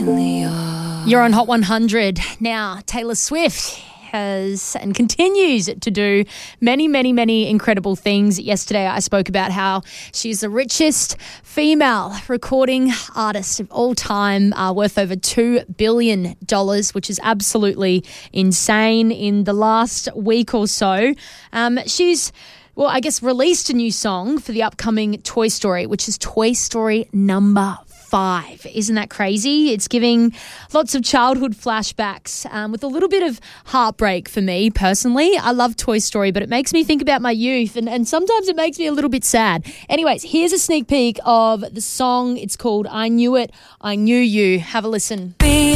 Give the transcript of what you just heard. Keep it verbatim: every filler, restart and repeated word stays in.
You're on Hot one hundred. Now, Taylor Swift has and continues to do many, many, many incredible things. Yesterday, I spoke about how she's the richest female recording artist of all time, uh, worth over two billion dollars, which is absolutely insane. In the last week or so, um, she's Well, I guess released a new song for the upcoming Toy Story, which is Toy Story number five. Isn't that crazy? It's giving lots of childhood flashbacks um, with a little bit of heartbreak for me personally. I love Toy Story, but it makes me think about my youth and, and sometimes it makes me a little bit sad. Anyways, here's a sneak peek of the song. It's called I Knew It, I Knew You. Have a listen.